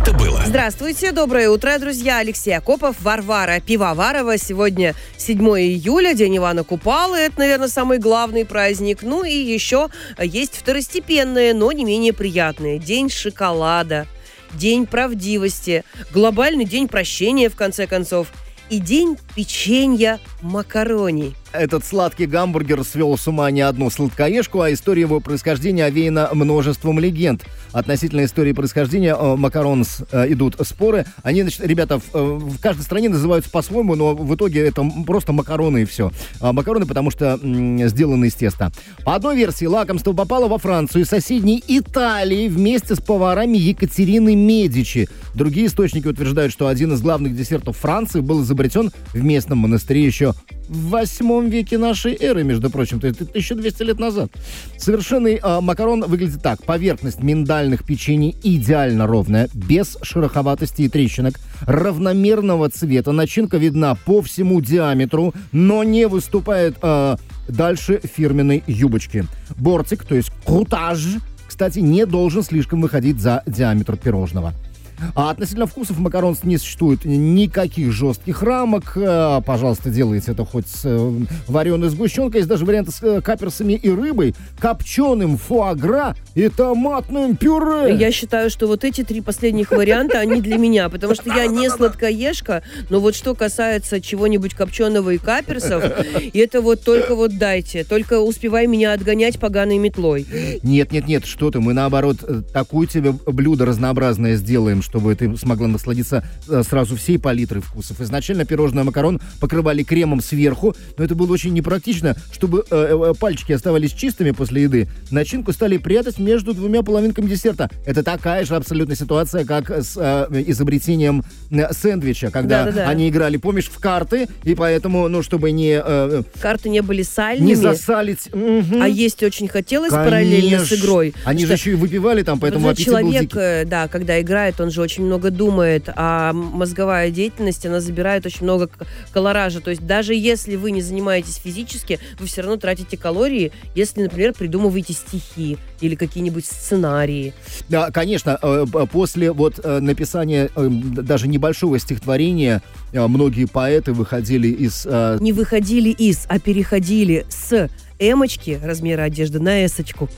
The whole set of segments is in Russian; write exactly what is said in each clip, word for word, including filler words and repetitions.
это было? Здравствуйте, доброе утро, друзья. Алексей Акопов, Варвара Пивоварова. Сегодня седьмое июля, день Ивана Купалы. Это, наверное, самый главный праздник. Ну и еще есть второстепенные, но не менее приятные. День шоколада, день правдивости, глобальный день прощения, в конце концов, и день печенья макарони. Этот сладкий гамбургер свел с ума не одну сладкоежку, а история его происхождения овеяна множеством легенд. Относительно истории происхождения э, макаронс э, идут споры. Они, значит, ребята, в, э, в каждой стране называются по-своему, но в итоге это просто макароны и все. А макароны, потому что м- сделаны из теста. По одной версии, лакомство попало во Францию из соседней Италии вместе с поварами Екатерины Медичи. Другие источники утверждают, что один из главных десертов Франции был изобретен в местном монастыре еще в восьмом веке нашей эры, между прочим, то есть тысяча двести лет назад. Совершенный э, макарон выглядит так. Поверхность миндальных печений идеально ровная, без шероховатости и трещинок, равномерного цвета. Начинка видна по всему диаметру, но не выступает э, дальше фирменной юбочки. Бортик, то есть крутаж, кстати, не должен слишком выходить за диаметр пирожного. А относительно вкусов макарон не существует никаких жестких рамок. А, пожалуйста, делайте это хоть с э, вареной сгущенкой. Есть даже варианты с э, каперсами и рыбой, копченым фуагра и томатным пюре. Я считаю, что вот эти три последних варианта, они для меня, потому что я не сладкоежка, но вот что касается чего-нибудь копченого и каперсов, это вот только вот дайте, только успевай меня отгонять поганой метлой. Нет, нет, нет, что ты, мы наоборот такое тебе блюдо разнообразное сделаем, чтобы ты смогла насладиться сразу всей палитрой вкусов. Изначально пирожное макарон покрывали кремом сверху, но это было очень непрактично, чтобы э, пальчики оставались чистыми после еды. Начинку стали прятать между двумя половинками десерта. Это такая же абсолютно ситуация, как с э, изобретением э, сэндвича, когда Да-да-да. они играли, помнишь, в карты, и поэтому, ну, чтобы не... Э, Карты не были сальными. не засалить. Угу. А есть очень хотелось Конечно. параллельно с игрой. Они что же еще и выпивали там, поэтому вот аппетит был человек, дикий. э, да, когда играет, он же очень много думает, а мозговая деятельность, она забирает очень много к- колоража. То есть даже если вы не занимаетесь физически, вы все равно тратите калории, если, например, придумываете стихи или какие-нибудь сценарии. Да, конечно, э, п- после вот э, написания э, даже небольшого стихотворения э, многие поэты выходили из... э, Не выходили из, а переходили с эмочки размера одежды на эсочку.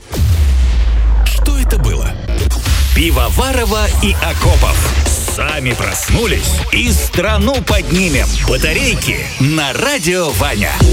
Что это было? Пивоварова и Акопов. Сами проснулись и страну поднимем. Батарейки на радио Ваня.